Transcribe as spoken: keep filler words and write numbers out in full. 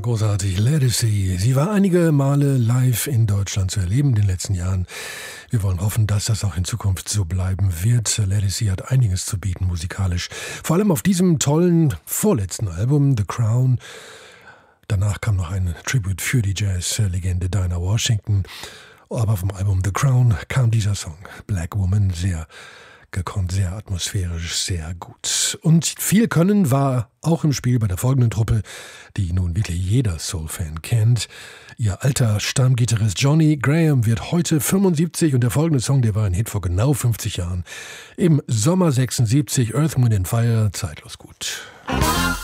großartig. Let It See. Sie war einige Male live in Deutschland zu erleben in den letzten Jahren. Wir wollen hoffen, dass das auch in Zukunft so bleiben wird. Let It See hat einiges zu bieten musikalisch. Vor allem auf diesem tollen vorletzten Album, The Crown. Danach kam noch ein Tribute für die Jazz-Legende Dinah Washington. Aber vom Album The Crown kam dieser Song, Black Woman, sehr gekonnt, sehr atmosphärisch, sehr gut. Und viel Können war auch im Spiel bei der folgenden Truppe, die nun wirklich jeder Soul-Fan kennt. Ihr alter Stammgitarrist Johnny Graham wird heute fünfundsiebzig und der folgende Song, der war ein Hit vor genau fünfzig Jahren. Im Sommer sechsundsiebzig, Earth, Wind and Fire, zeitlos gut.